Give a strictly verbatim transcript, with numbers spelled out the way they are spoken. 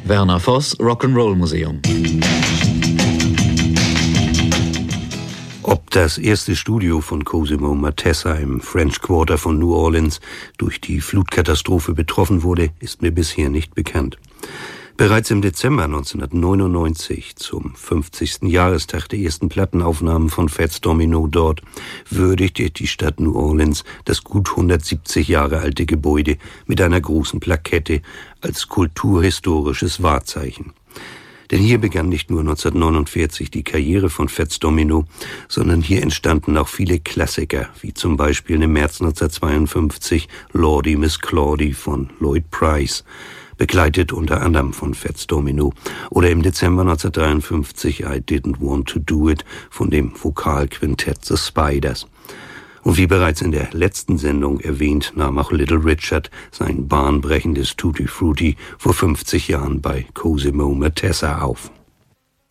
Werner Voss, Rock'n'Roll Museum. Ob das erste Studio von Cosimo Matessa im French Quarter von New Orleans durch die Flutkatastrophe betroffen wurde, ist mir bisher nicht bekannt. Bereits im Dezember neunzehnhundertneunundneunzig, zum fünfzigsten Jahrestag der ersten Plattenaufnahmen von Fats Domino dort, würdigte die Stadt New Orleans das gut hundertsiebzig Jahre alte Gebäude mit einer großen Plakette als kulturhistorisches Wahrzeichen. Denn hier begann nicht nur neunzehnhundertneunundvierzig die Karriere von Fats Domino, sondern hier entstanden auch viele Klassiker, wie zum Beispiel im März neunzehnhundertzweiundfünfzig Lordy Miss Claudy von Lloyd Price, begleitet unter anderem von Fats Domino, oder im Dezember neunzehnhundertdreiundfünfzig I Didn't Want to Do It von dem Vokalquintett The Spiders. Und wie bereits in der letzten Sendung erwähnt, nahm auch Little Richard sein bahnbrechendes Tutti Frutti vor fünfzig Jahren bei Cosimo Matessa auf.